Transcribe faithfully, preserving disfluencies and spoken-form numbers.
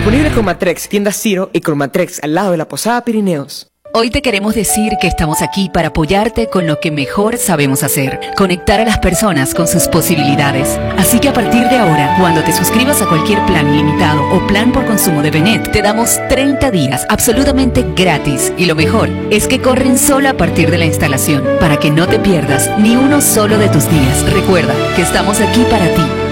Disponible con Matrex, tienda Ciro y con Matrex al lado de la Posada Pirineos. Hoy te queremos decir que estamos aquí para apoyarte con lo que mejor sabemos hacer, conectar a las personas con sus posibilidades. Así que a partir de ahora, cuando te suscribas a cualquier plan ilimitado o plan por consumo de Benet, te damos treinta días absolutamente gratis. Y lo mejor es que corren solo a partir de la instalación, para que no te pierdas ni uno solo de tus días. Recuerda que estamos aquí para ti.